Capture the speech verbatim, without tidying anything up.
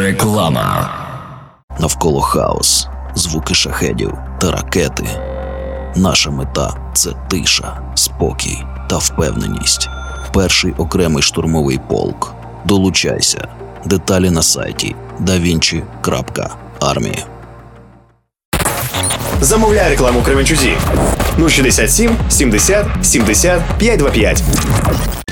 Реклама. Навколо хаос, звуки шахедів та ракети. Наша мета – це тиша, спокій та впевненість. Перший окремий штурмовий полк. Долучайся. Деталі на сайті да вінчі крапка армія. Замовляй рекламу Кременчузі. нуль шістдесят сім сімдесят сімдесят п'ятсот двадцять п'ять.